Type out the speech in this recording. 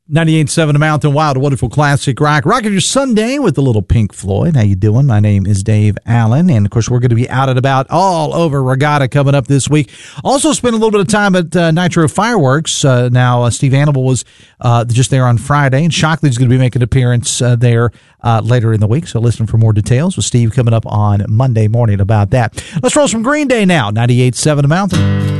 98.7 The Mountain Wild, a wonderful classic rock. Rocking your Sunday with a little Pink Floyd. How you doing? My name is Dave Allen, and of course we're going to be out and about all over Regatta coming up this week. Also spent a little bit of time at Nitro Fireworks. Now Steve Hannibal was just there on Friday, and Shockley's going to be making an appearance there later in the week. So listen for more details with Steve coming up on Monday morning about that. Let's roll some Green Day now. 98.7 The Mountain.